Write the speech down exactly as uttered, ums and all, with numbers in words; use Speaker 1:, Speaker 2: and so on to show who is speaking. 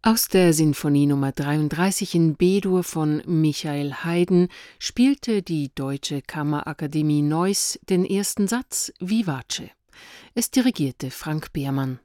Speaker 1: Aus der Sinfonie Nummer dreiunddreißig in B-Dur von Michael Haydn spielte die Deutsche Kammerakademie Neuss den ersten Satz Vivace. Es dirigierte Frank Behrmann.